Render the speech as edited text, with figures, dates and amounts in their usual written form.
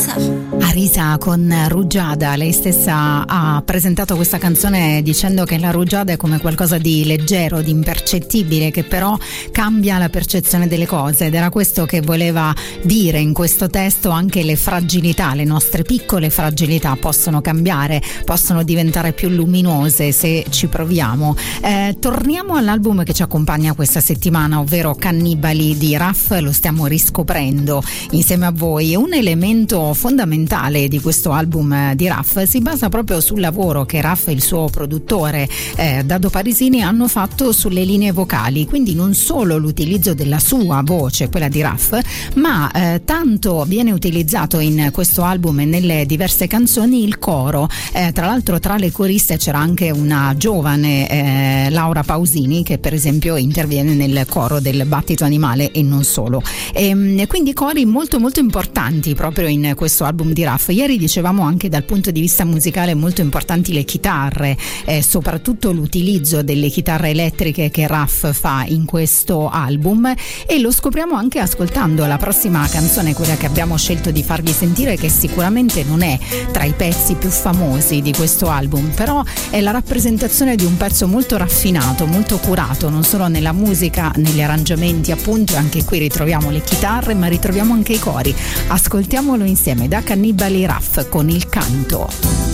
Arisa con Rugiada. Lei stessa ha presentato questa canzone dicendo che la rugiada è come qualcosa di leggero, di impercettibile, che però cambia la percezione delle cose, ed era questo che voleva dire in questo testo. Anche le fragilità, le nostre piccole fragilità possono cambiare, possono diventare più luminose se ci proviamo. Torniamo all'album che ci accompagna questa settimana, ovvero Cannibali di Raf. Lo stiamo riscoprendo insieme a voi. Un elemento fondamentale di questo album di Raf si basa proprio sul lavoro che Raf e il suo produttore Dado Parisini hanno fatto sulle linee vocali, quindi non solo l'utilizzo della sua voce, quella di Raf, ma tanto viene utilizzato in questo album e nelle diverse canzoni il coro. Tra l'altro tra le coriste c'era anche una giovane Laura Pausini, che per esempio interviene nel coro del Battito Animale e non solo. Quindi cori molto molto importanti proprio in questo album di Raf. Ieri dicevamo anche dal punto di vista musicale molto importanti le chitarre, soprattutto l'utilizzo delle chitarre elettriche che Raf fa in questo album, e lo scopriamo anche ascoltando la prossima canzone, quella che abbiamo scelto di farvi sentire, che sicuramente non è tra i pezzi più famosi di questo album, però è la rappresentazione di un pezzo molto raffinato, molto curato, non solo nella musica, negli arrangiamenti appunto, e anche qui ritroviamo le chitarre ma ritroviamo anche i cori. Ascoltiamolo insieme da Cannibali Raf con Il Canto.